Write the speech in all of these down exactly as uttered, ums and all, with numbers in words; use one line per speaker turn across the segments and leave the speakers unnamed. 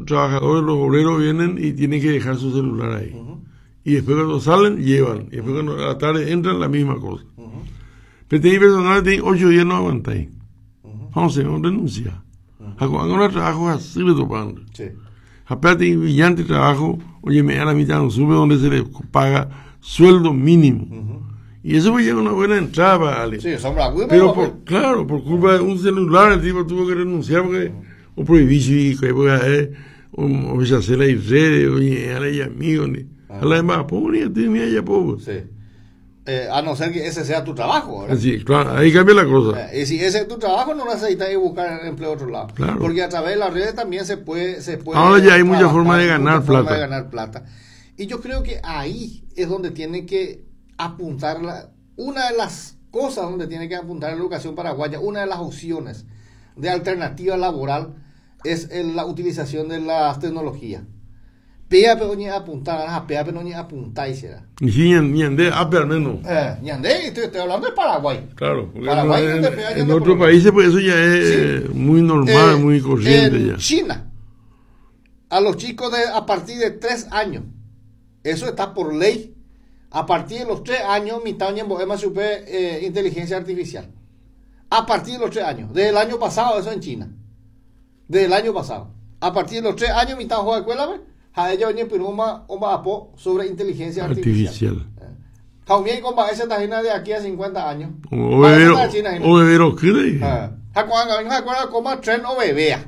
trabajadores, los obreros vienen y tienen que dejar su celular ahí. Uh-huh. Y después cuando salen, llevan. Y después cuando a la tarde entran, la misma cosa. Uh-huh. Pero tenés personal, tenés ocho días, no aguantáis. Uh-huh. Vamos a hacer, vamos a renunciar. Uh-huh. Hago trabajo así de topando. Sí. Aparte de brillante trabajo, oye, me da la mitad, no sube donde se le paga sueldo mínimo. Uh-huh. Y eso fue ya una buena entrada para Ale.
Sí, sombra, muy
pero por, claro, por culpa de un celular, el tipo tuvo que renunciar porque uh-huh. o prohibí y que voy a hacer, o ya hacer las redes, oye, a la amigos, ni a la demás, pues, ni a ti, ni a ella, pues.
Sí. Eh, a no ser que ese sea tu trabajo, ¿verdad?
Sí, claro, ahí cambia la cosa.
Eh, y si ese es tu trabajo, no necesitas ir a buscar empleo a otro lado.
Claro.
Porque a través de las redes también se puede... Se puede
ahora ya hay muchas formas de ganar plata.
de ganar plata. Y yo creo que ahí es donde tiene que apuntar la, una de las cosas donde tiene que apuntar la educación paraguaya, una de las opciones de alternativa laboral es el, la utilización de las tecnologías. Pea pero ni apuntar, a pea pero ni apuntar y será.
Y si ñandé, ape al menos.
Eh, ñandé, estoy, estoy hablando de Paraguay.
Claro, porque
Paraguay
en,
en,
en, en otros países pues eso ya es sí. muy normal, eh, muy corriente
en
ya.
China, a los chicos de a partir de tres años, eso está por ley. A partir de los tres años, mitad en Bohema Super eh, inteligencia artificial. A partir de los tres años, desde el año pasado, eso en China. Desde el año pasado. A partir de los tres años, mitad juega escuela, ¿ves? A ella viene una apo sobre inteligencia artificial. Jaumien con esa tajina de aquí a cincuenta años.
O bebero, o bebero, ¿qué le dije?
Jacuanga, como tren o bebea.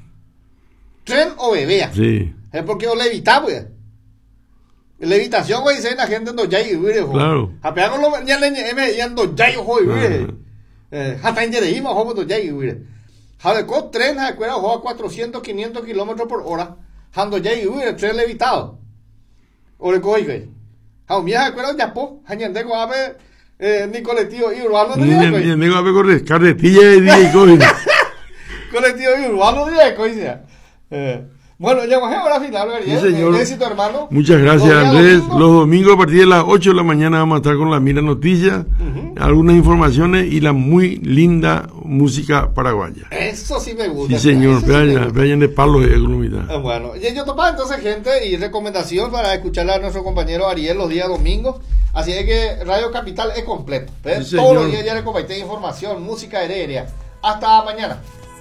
Tren o bebea.
Sí.
Es porque o levita, pues. Levitación, güey, dice la gente no ya y vire,
claro.
Apenas no lo ya le me ya no ya y hoy vire. Eh, hasta en Jerima, joven, no ya y vire. Jadeco tren, jacuera, joa cuatrocientos, quinientos kilómetros por hora. Hando ya y hubiera tren levitado. O le coge, güey. Hau mía, acuerdo ya po. Hañande con ave, eh, ni colectivo y urbano de
día, güey. Ni ave con carretilla de día y coge.
Colectivo y urbano de día y coge. Eh. Bueno, llegamos a hora final,
sí, señor.
Éxito, hermano.
Muchas gracias, Andrés. Domingo. Los domingos a partir de las ocho de la mañana vamos a estar con la Mira Noticias, uh-huh. algunas informaciones y la muy linda música paraguaya.
Eso sí me gusta.
Sí, señor. Vayan de palo de economía.
Eh, bueno, y yo topa entonces, gente, y recomendación para escucharle a nuestro compañero Ariel los días domingos. Así es que Radio Capital es completo. Sí, todos los días ya le compartí información, música aérea. Hasta mañana.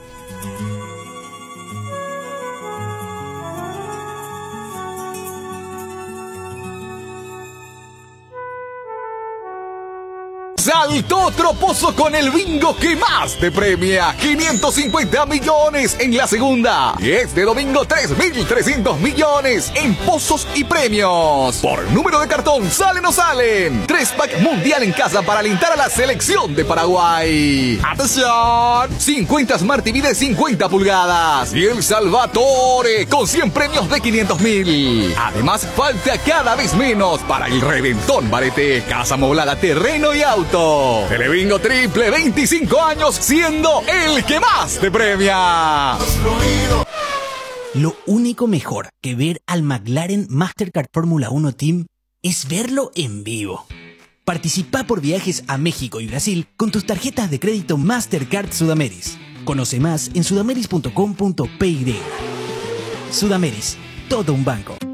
Saltó otro pozo con el bingo que más te premia. quinientos cincuenta millones en la segunda. Y este domingo tres mil trescientos millones en pozos y premios. Por número de cartón, ¿salen o salen? Tres pack mundial en casa para alentar a la selección de Paraguay. ¡Atención! cincuenta Smart T V de cincuenta pulgadas. Y el Salvatore con cien premios de quinientos mil. Además, falta cada vez menos para el reventón Barete. Casa amoblada, terreno y auto. Telebingo Triple, veinticinco años siendo el que más te premia.
Lo único mejor que ver al McLaren Mastercard Fórmula uno Team es verlo en vivo. Participa por viajes a México y Brasil con tus tarjetas de crédito Mastercard Sudameris. Conoce más en sudameris punto com punto p y. Sudameris, todo un banco.